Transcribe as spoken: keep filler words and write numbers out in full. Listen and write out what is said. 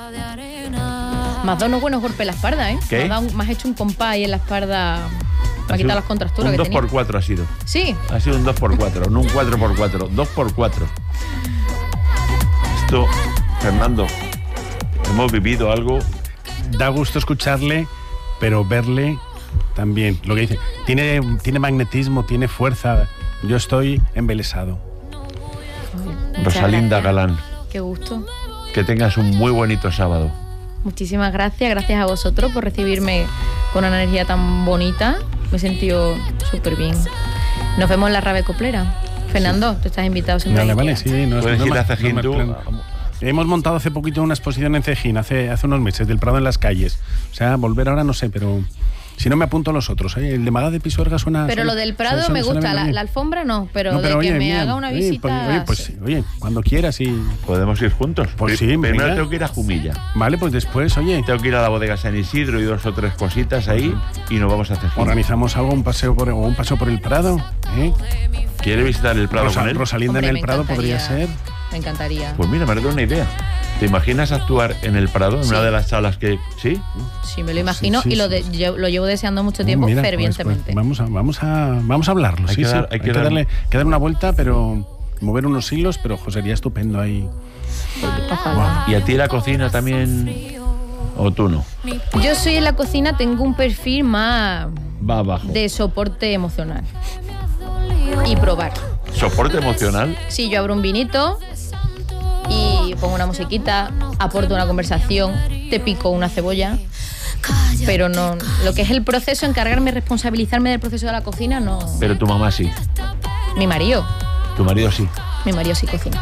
Me has dado unos buenos golpes en la espalda, ¿eh? ¿Qué? Me has, dado un- me has hecho un compás ahí en la espalda. Me ha quitado las contracturas Un que dos tenía. por cuatro ha sido. Sí. Ha sido un dos por cuatro, no un cuatro por cuatro. dos por cuatro. Esto, Fernando, hemos vivido algo. Da gusto escucharle, pero verle también. Lo que dice, tiene, tiene magnetismo, tiene fuerza. Yo estoy embelesado. Muchas Rosalinda gracias. Galán, Qué gusto. que tengas un muy bonito sábado. Muchísimas gracias. Gracias a vosotros por recibirme con una energía tan bonita. Me he sentido súper bien. Nos vemos en la Rave Coplera. Fernando, tú estás invitado siempre. Vale, que vale, quieras. sí. No, Puedes no ir me- a Cejín no me tú. plan- Hemos montado hace poquito una exposición en Cejín, hace, hace unos meses, del Prado en las calles. O sea, volver ahora no sé, pero si no me apunto a los otros. ¿eh? El de Magá de Pisuerga suena... Pero suena- lo del Prado suena- me suena gusta. bien La, bien. la alfombra no, pero, No, de oye, que me mira, haga una oye, visita. pues, oye, pues, sí. oye, cuando quieras y... Podemos ir juntos. Pues Pri- sí, Primero venga. tengo que ir a Jumilla. Vale, pues después, oye, Tengo que ir a la bodega San Isidro y dos o tres cositas ahí y nos vamos a Cejín. organizamos algo, un paseo por, o un paseo por el Prado. ¿eh? ¿Quiere visitar el Prado Rosa- con él? Rosalinda Hombre, en me el Prado encantaría. podría ser. Me encantaría. Pues mira, me ha dado una idea. ¿Te imaginas actuar en el Prado, en Sí. una de las salas que... ¿Sí? Sí, me lo imagino sí, y lo, sí, de- sí. yo- lo llevo deseando mucho tiempo Mira, pues, fervientemente. pues, vamos, a, vamos, a, vamos a hablarlo. Hay sí, que sí. dar- hay hay que que, dar- darle, que dar una vuelta, pero mover unos hilos, pero jo, sería estupendo ahí. Ojalá. ¿Y a ti la cocina también? ¿O tú no? Yo soy en la cocina, tengo un perfil más Va abajo. de soporte emocional. Y probar. ¿Soporte emocional? Sí, yo abro un vinito y pongo una musiquita, aporto una conversación, te pico una cebolla, pero no, lo que es el proceso, encargarme, responsabilizarme del proceso de la cocina, no. Pero tu mamá sí. Mi marido, Tu marido sí. mi marido sí cocina.